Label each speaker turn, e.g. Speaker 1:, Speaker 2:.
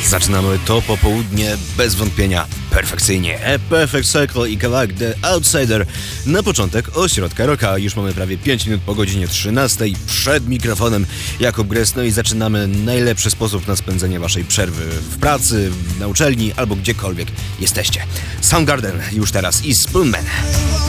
Speaker 1: Zaczynamy to popołudnie bez wątpienia perfekcyjnie. A Perfect Circle i kawałek The Outsider. Na początek ośrodka rocka. Już mamy prawie 5 minut po godzinie 13. Przed mikrofonem Jakub Gres. No i zaczynamy najlepszy sposób na spędzenie waszej przerwy w pracy, na uczelni albo gdziekolwiek jesteście. Soundgarden już teraz i Spoonman.